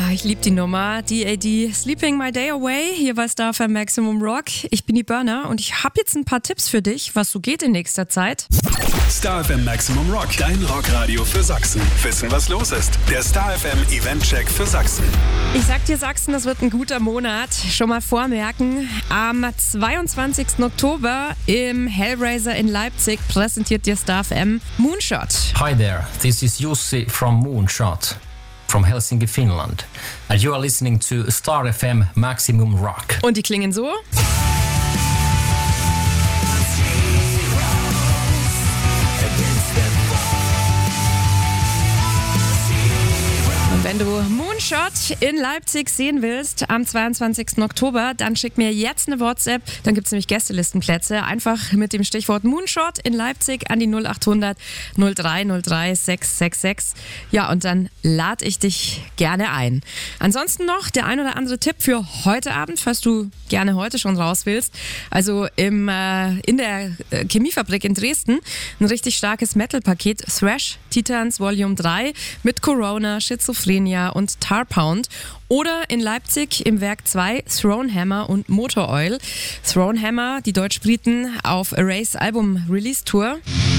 Ich liebe die Nummer. DAD, Sleeping My Day Away, hier bei Star FM Maximum Rock. Ich bin die Burner und ich habe jetzt ein paar Tipps für dich, was so geht in nächster Zeit. Star FM Maximum Rock, dein Rockradio für Sachsen. Wissen, was los ist. Der Star FM Event-Check für Sachsen. Ich sag dir, Sachsen, das wird ein guter Monat. Schon mal vormerken. Am 22. Oktober im Hellraiser in Leipzig präsentiert dir Star FM Moonshot. Hi there, this is Jussi from Moonshot, from Helsinki, Finland. And you are listening to Star FM Maximum Rock. Und die klingen so. Und wenn du Moonshot in Leipzig sehen willst am 22. Oktober, dann schick mir jetzt eine WhatsApp. Dann gibt es nämlich Gästelistenplätze. Einfach mit dem Stichwort Moonshot in Leipzig an die 0800 0303 666. Ja, und dann lade ich dich gerne ein. Ansonsten noch der ein oder andere Tipp für heute Abend, falls du gerne heute schon raus willst. Also in der Chemiefabrik in Dresden ein richtig starkes Metal-Paket. Thrash Titans Volume 3 mit Corona, Schizophrenia und Tarpound. Oder in Leipzig im Werk 2 Thronehammer und Motor Oil. Thronehammer, die Deutsch-Briten auf Erase Album Release Tour.